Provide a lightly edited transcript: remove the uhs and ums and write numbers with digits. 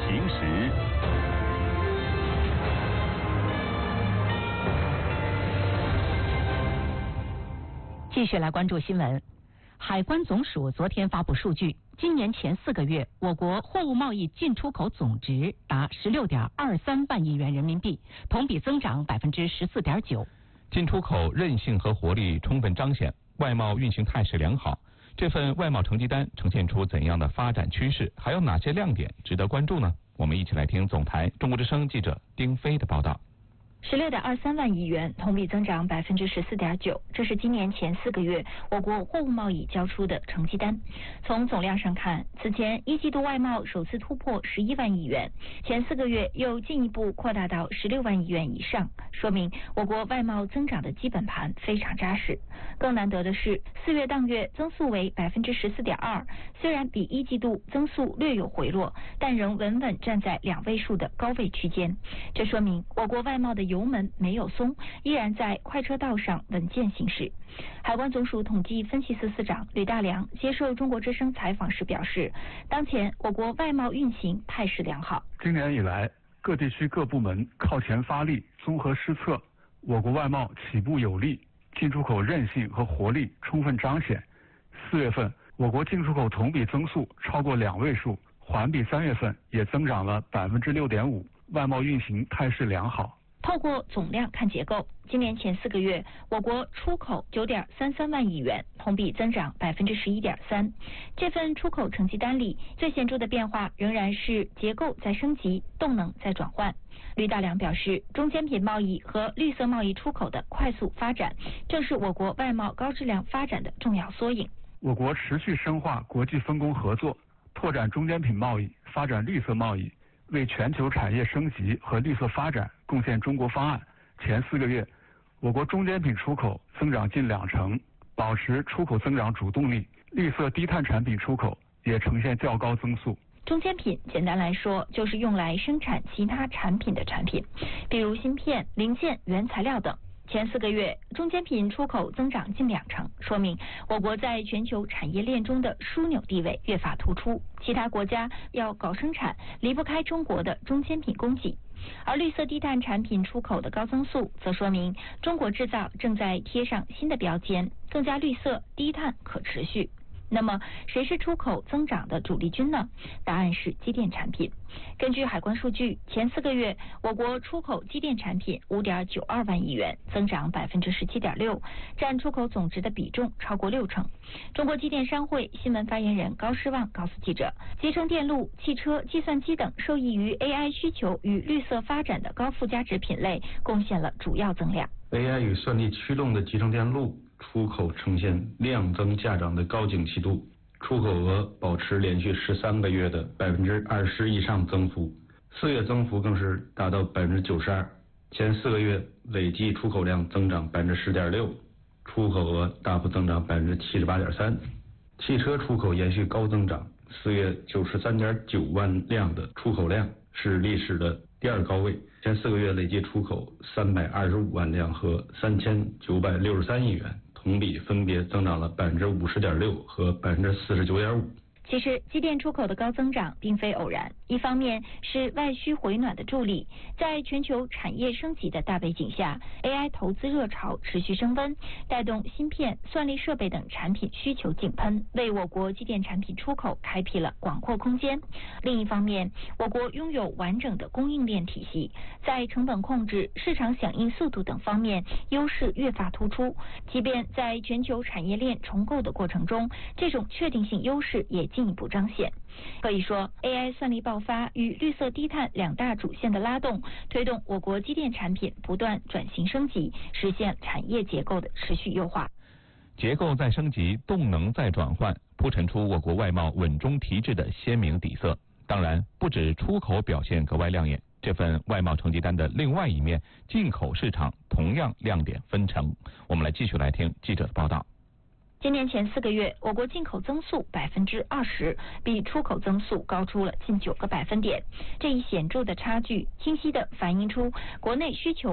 平时。 继续来关注新闻。海关总署昨天发布数据，今年前4个月，我国货物贸易进出口总值达16.23万亿元人民币，同比增长14.9%。 进出口韧性和活力充分彰显，外贸运行态势良好。这份外贸成绩单呈现出怎样的发展趋势？还有哪些亮点值得关注呢？我们一起来听总台中国之声记者丁飞的报道。 16.23万亿元，同比增长14.9%，这是今年前4个月我国货物贸易交出的成绩单。从总量上看，此前一季度外贸首次突破11万亿元，前4个月又进一步扩大到16万亿元以上，说明我国外贸增长的基本盘非常扎实。更难得的是，4月当月增速为14.2%，虽然比一季度增速略有回落，但仍稳稳站在2位数的高位区间。这说明我国外贸的油门没有松，依然在快车道上稳健行驶。海关总署统计分析司司长吕大良接受中国之声采访时表示，当前我国外贸运行态势良好。 今年以来，各地区各部门靠前发力，综合施策，我国外贸起步有力，进出口韧性和活力充分彰显。4月份，我国进出口同比增速超过2位数，环比3月份也增长了6.5%，外贸运行态势良好。 透过总量看结构，今年前4个月，我国出口9.33万亿元，同比增长11.3%。这份出口成绩单里，最显著的变化仍然是结构在升级，动能在转换。吕大良表示，中间品贸易和绿色贸易出口的快速发展，正是我国外贸高质量发展的重要缩影。 我国持续深化国际分工合作，拓展中间品贸易，发展绿色贸易，为全球产业升级和绿色发展贡献中国方案。前4个月，我国中间品出口增长近20%，保持出口增长主动力，绿色低碳产品出口也呈现较高增速。 中间品简单来说，就是用来生产其他产品的产品，比如芯片、零件、原材料等。前4个月，中间品出口增长近20%，说明我国在全球产业链中的枢纽地位越发突出。其他国家要搞生产，离不开中国的中间品供给。而绿色低碳产品出口的高增速，则说明中国制造正在贴上新的标签，更加绿色、低碳、可持续。那么谁是出口增长的主力军呢？答案是机电产品。根据海关数据，前4个月我国出口机电产品5.92万亿元，增长17.6%，占出口总值的比重超过60%。中国机电商会新闻发言人高诗旺告诉记者，集成电路、汽车、计算机等受益于 AI 需求与绿色发展的高附加值品类贡献了主要增量。 AI 与算力驱动的集成电路出口呈现量增价涨的高景气度，出口额保持连续13个月的20%以上增幅，4月增幅更是达到92%。前4个月累计出口量增长10.6%，出口额大幅增长78.3%。汽车出口延续高增长，4月93.9万辆的出口量是历史的第2高位。前4个月累计出口325万辆和3963亿元，同比分别增长了50.6%和49.5%。 其实机电出口的高增长并非偶然，一方面是外需回暖的助力，在全球产业升级的大背景下， AI 投资热潮持续升温，带动芯片、算力设备等产品需求井喷，为我国机电产品出口开辟了广阔空间。另一方面，我国拥有完整的供应链体系，在成本控制、市场响应速度等方面优势越发突出，即便在全球产业链重构的过程中，这种确定性优势也进一步彰显。可以说 AI 算力爆发与绿色低碳2大主线的拉动，推动我国机电产品不断转型升级，实现产业结构的持续优化。 结构在升级，动能在转换，铺陈出我国外贸稳中提质的鲜明底色。当然，不止出口表现格外亮眼，这份外贸成绩单的另外一面，进口市场同样亮点纷呈。我们来继续来听记者的报道。 今年前4个月，我国进口增速20%，比出口增速高出了近9个百分点。这一显著的差距，清晰地反映出国内需求